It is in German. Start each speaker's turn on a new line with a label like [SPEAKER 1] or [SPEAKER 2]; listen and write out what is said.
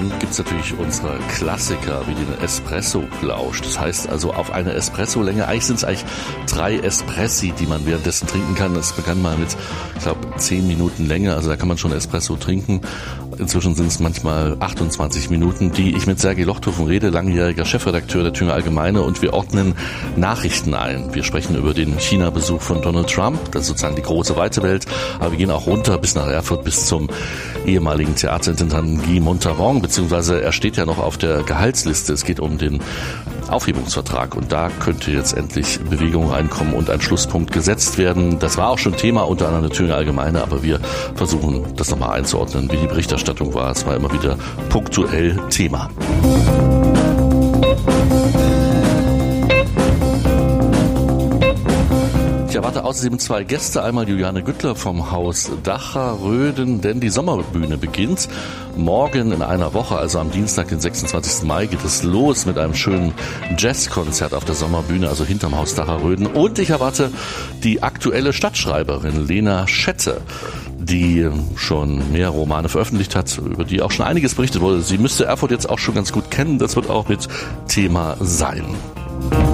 [SPEAKER 1] dann gibt es natürlich unsere Klassiker wie den Espresso-Plausch. Das heißt also auf eine Espresso-Länge, eigentlich sind es 3 Espressi, die man währenddessen trinken kann. Es begann mal mit, ich glaube, 10 Minuten Länge, also da kann man schon Espresso trinken. Inzwischen sind es manchmal 28 Minuten, die ich mit Sergej Lochthofen rede, langjähriger Chefredakteur der Thüringer Allgemeine, und wir ordnen Nachrichten ein. Wir sprechen über den China-Besuch von Donald Trump, das ist sozusagen die große weite Welt, aber wir gehen auch runter bis nach Erfurt, bis zum ehemaligen Theaterintendanten Guy Montauban, beziehungsweise er steht ja noch auf der Gehaltsliste. Es geht um den Aufhebungsvertrag und da könnte jetzt endlich Bewegung reinkommen und ein Schlusspunkt gesetzt werden. Das war auch schon Thema unter anderem der Thüringer Allgemeine, aber wir versuchen das nochmal einzuordnen, wie die Berichterstattung war. Es war immer wieder punktuell Thema. Ich erwarte außerdem 2 Gäste, einmal Juliane Güttler vom Haus Dacher-Röden, denn die Sommerbühne beginnt morgen in einer Woche, also am Dienstag, den 26. Mai, geht es los mit einem schönen Jazzkonzert auf der Sommerbühne, also hinterm Haus Dacher-Röden. Und ich erwarte die aktuelle Stadtschreiberin Lena Schette, die schon mehr Romane veröffentlicht hat, über die auch schon einiges berichtet wurde. Sie müsste Erfurt jetzt auch schon ganz gut kennen, das wird auch mit Thema sein.